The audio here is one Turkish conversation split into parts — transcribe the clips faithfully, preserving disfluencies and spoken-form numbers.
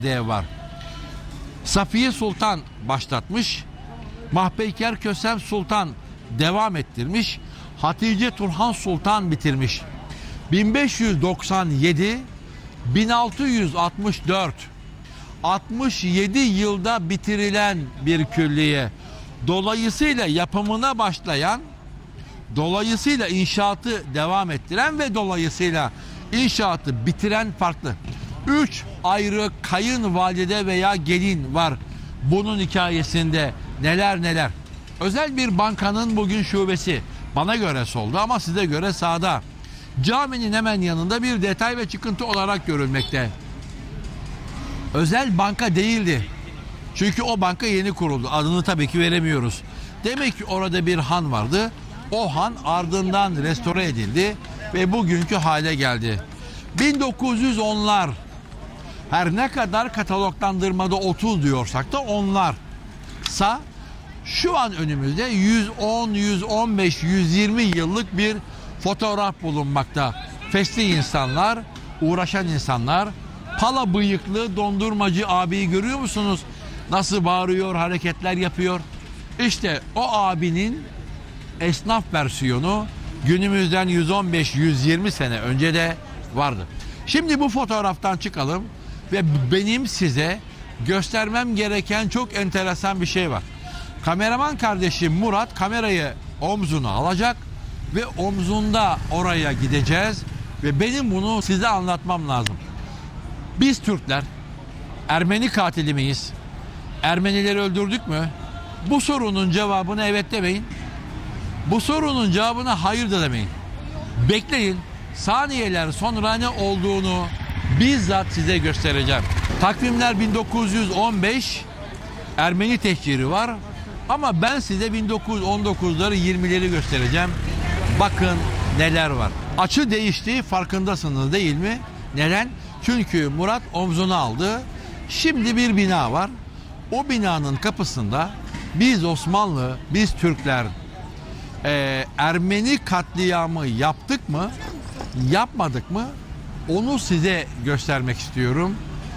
de var. Safiye Sultan başlatmış. Mahpeyker Kösem Sultan devam ettirmiş. Hatice Turhan Sultan bitirmiş. bin beş yüz doksan yedi bin altı yüz altmış dört altmış yedi yılda bitirilen bir külliye. Dolayısıyla yapımına başlayan, dolayısıyla inşaatı devam ettiren ve dolayısıyla inşaatı bitiren farklı. Üç ayrı kayınvalide veya gelin var bunun hikayesinde, neler neler. Özel bir bankanın bugün şubesi, bana göre solda ama size göre sağda. Caminin hemen yanında bir detay ve çıkıntı olarak görülmekte. Özel banka değildi. Çünkü o banka yeni kuruldu. Adını tabii ki veremiyoruz. Demek ki orada bir han vardı. O han ardından restore edildi ve bugünkü hale geldi. bin dokuz yüz onlar, her ne kadar kataloglandırmada otuz diyorsak da onlarsa şu an önümüzde yüz on, yüz on beş, yüz yirmi yıllık bir fotoğraf bulunmakta. Fesli insanlar, uğraşan insanlar, pala bıyıklı dondurmacı abiyi görüyor musunuz? Nasıl bağırıyor, hareketler yapıyor. İşte o abinin esnaf versiyonu günümüzden yüz on beş yüz yirmi sene önce de vardı. Şimdi bu fotoğraftan çıkalım ve benim size göstermem gereken çok enteresan bir şey var. Kameraman kardeşim Murat kamerayı omzuna alacak ve omzunda oraya gideceğiz ve benim bunu size anlatmam lazım. Biz Türkler Ermeni katili miyiz? Ermenileri öldürdük mü? Bu sorunun cevabını evet demeyin. Bu sorunun cevabına hayır da demeyin. Bekleyin. Saniyeler sonra ne olduğunu bizzat size göstereceğim. Takvimler bin dokuz yüz on beş, Ermeni tehciri var. Ama ben size bin dokuz yüz on dokuzları yirmileri göstereceğim. Bakın neler var. Açı değişti, farkındasınız değil mi? Neden? Çünkü Murat omzuna aldı. Şimdi bir bina var. O binanın kapısında biz Osmanlı, biz Türkler e, Ermeni katliamı yaptık mı, yapmadık mı? Onu size göstermek istiyorum.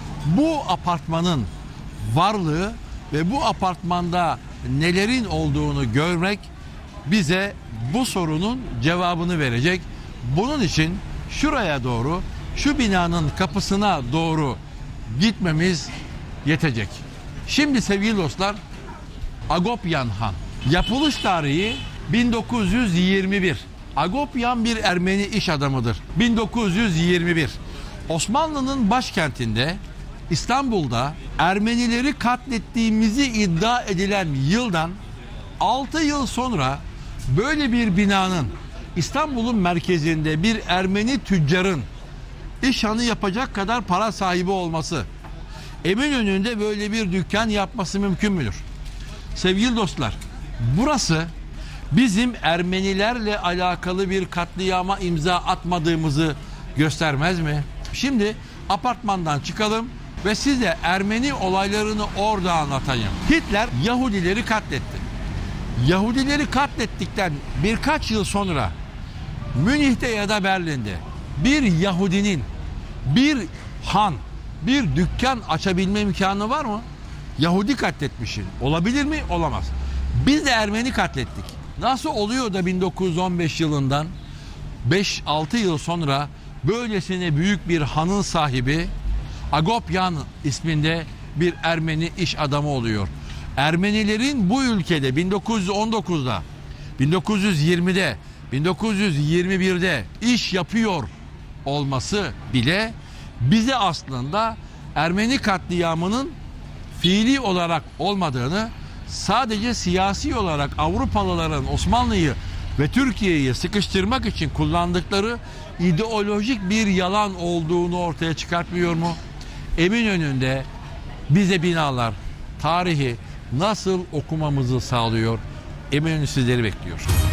Bu apartmanın varlığı ve bu apartmanda nelerin olduğunu görmek bize bu sorunun cevabını verecek. Bunun için şuraya doğru, şu binanın kapısına doğru gitmemiz yetecek. Şimdi sevgili dostlar, Agopyan Han. Yapılış tarihi bin dokuz yüz yirmi bir. Agopyan bir Ermeni iş adamıdır. bin dokuz yüz yirmi bir. Osmanlı'nın başkentinde İstanbul'da Ermenileri katlettiğimizi iddia edilen yıldan altı yıl sonra böyle bir binanın İstanbul'un merkezinde bir Ermeni tüccarın iş hanı yapacak kadar para sahibi olması, Eminönü'nde böyle bir dükkan yapması mümkün müdür? Sevgili dostlar, burası bizim Ermenilerle alakalı bir katliama imza atmadığımızı göstermez mi? Şimdi apartmandan çıkalım ve size Ermeni olaylarını orada anlatayım. Hitler Yahudileri katletti. Yahudileri katlettikten birkaç yıl sonra Münih'te ya da Berlin'de bir Yahudinin bir han, bir dükkan açabilme imkanı var mı? Yahudi katletmişsin. Olabilir mi? Olamaz. Biz de Ermeni katlettik. Nasıl oluyor da bin dokuz yüz on beş yılından beş altı yıl sonra böylesine büyük bir hanın sahibi Agopyan isminde bir Ermeni iş adamı oluyor? Ermenilerin bu ülkede bin dokuz yüz on dokuzda, bin dokuz yüz yirmide, bin dokuz yüz yirmi birde iş yapıyor olması bile bize aslında Ermeni katliamının fiili olarak olmadığını, sadece siyasi olarak Avrupalıların Osmanlı'yı ve Türkiye'yi sıkıştırmak için kullandıkları ideolojik bir yalan olduğunu ortaya çıkartmıyor mu? Eminönü'nde bize binalar tarihi nasıl okumamızı sağlıyor? Eminönü sizleri bekliyor.